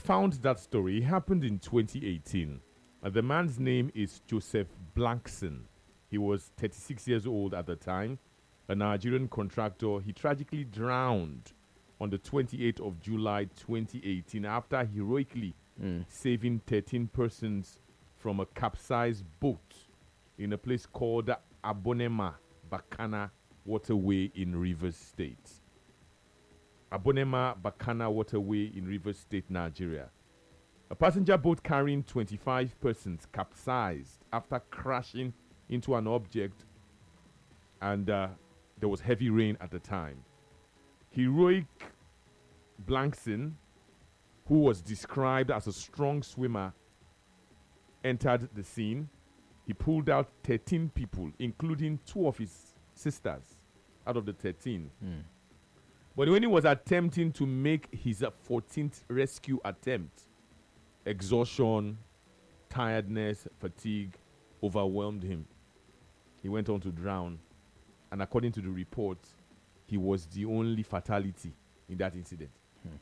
found that story. It happened in 2018. The man's name is Joseph Blankson. He was 36 years old at the time, a Nigerian contractor. He tragically drowned on the 28th of July 2018 after heroically saving 13 persons from a capsized boat in a place called Abonema Bakana Waterway in Rivers State. Abonema Bakana Waterway in Rivers State, Nigeria. A passenger boat carrying 25 persons capsized after crashing into an object, and there was heavy rain at the time. Heroic Blankson, who was described as a strong swimmer, entered the scene. He pulled out 13 people, including 2 of his sisters out of the 13. But when he was attempting to make his 14th rescue attempt, exhaustion, tiredness, fatigue overwhelmed him. He went on to drown. And according to the report, he was the only fatality in that incident.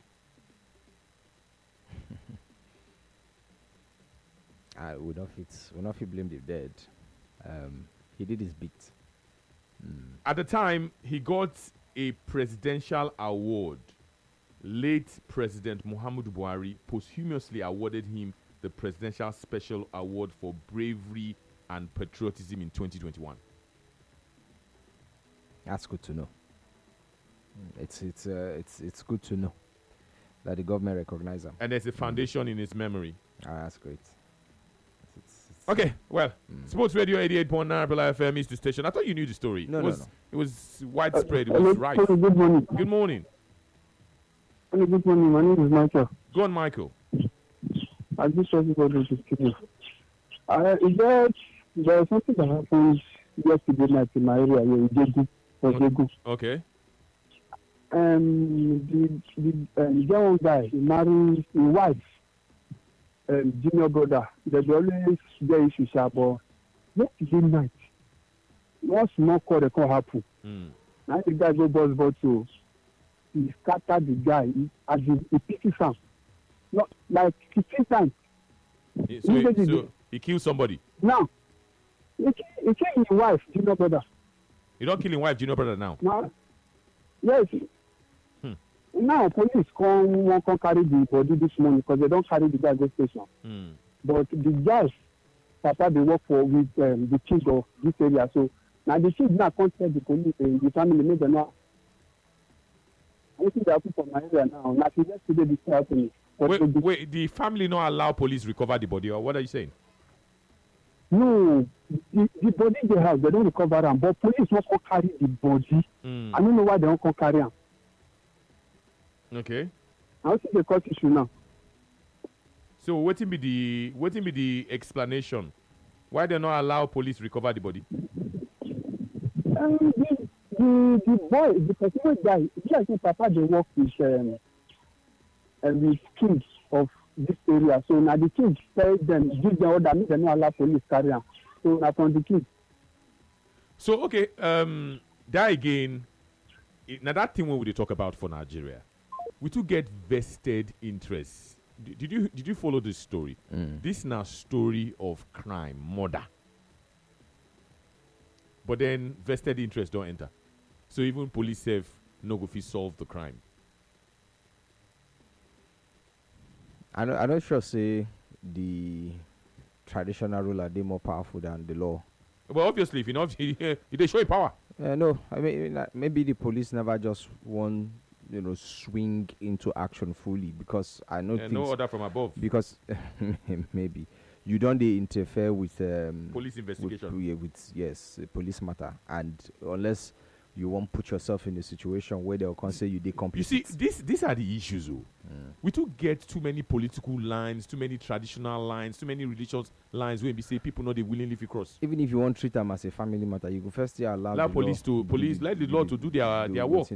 I would not fit blame the dead. He did his bit. At the time, he got a presidential award. Late President Muhammadu Buhari posthumously awarded him the Presidential Special Award for Bravery and Patriotism in 2021. That's good to know. It's good to know that the government recognize him. And there's a foundation in his memory. That's great. Okay, well, Sports Radio 88.9 Bella FM is the station. I thought you knew the story. No. It was widespread. It was rife. Good morning. Good morning. Good morning. My name is Michael. Go on, Michael. I just want to go to the studio. There is something that happened yesterday night in my area here in Jegu. Okay. The young guy, he married his wife, junior brother. They always get issues, but yesterday night, one small call that can happen. Now the guy go bust bottle. He scattered the guy as he picks him. Not like 15 times. So he killed somebody. Now, he killed his wife, junior brother. You don't kill his wife, junior brother now. Now, yes. Now police come carry the body this morning because they don't carry the guy to the station. But the guys, papa, they work with the chief of this area. So now the chief now contact the police and the family make them know. I think they happen for my area now. Now yesterday this happening. Wait, the family not allow police recover the body, or what are you saying? No, the body they have, they don't recover them. But police not come carry the body. I don't know why they don't come carry them. Okay. I think the court issue now. So what will be the explanation? Why they not allow police recover the body? The boy, the person who died, I think Papa they work with kids of this area. So now the kids tell them, give them order, make them not allow police carry on. So now from the kids. So okay, that again, now that thing what we talk about for Nigeria, we too get vested interests. Did you follow this story? This now story of crime, murder. But then vested interest don't enter. So even police have no go fit solve the crime. I don't sure say the traditional ruler they more powerful than the law. Well, obviously, if you know, they show you power. No, I mean maybe the police never just want swing into action fully because I know no order from above. Because maybe you don't interfere with police investigation. With police matter, and unless you won't put yourself in a situation where they'll say you complicit. You see, these are the issues. We too get too many political lines, too many traditional lines, too many religious lines where we say people know they willingly cross. Even if you want to treat them as a family matter, you go first allow the police let the law to do their work.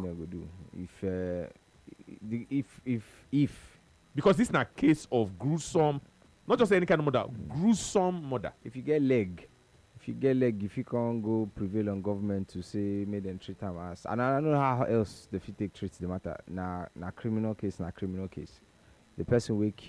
If because this is a case of gruesome, not just any kind of murder, gruesome murder. If you get leg, if you can't go prevail on government to say make them treat them as, and I don't know how else the fit take treat the matter. Na criminal case. The person will kill